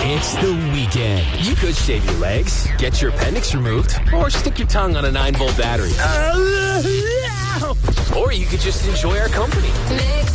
It's the weekend. You could shave your legs, get your appendix removed, or stick your tongue on a 9-volt battery. Or you could just enjoy our company.